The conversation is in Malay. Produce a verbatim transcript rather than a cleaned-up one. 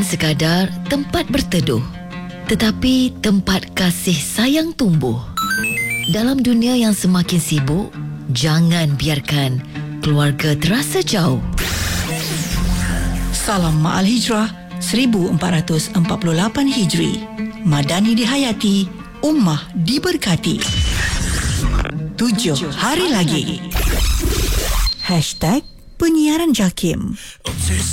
sekadar tempat berteduh, tetapi tempat kasih sayang tumbuh. Dalam dunia yang semakin sibuk, jangan biarkan keluarga terasa jauh. Salam Ma'al Hijrah seribu empat ratus empat puluh lapan Hijri. Madani dihayati, ummah diberkati. Tujuh hari lagi. Hashtag Penyiaran Jakim.